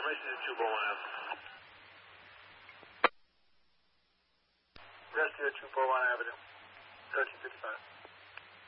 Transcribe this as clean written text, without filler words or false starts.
information to 241 Avenue. Rescue at 241 Avenue, 1355.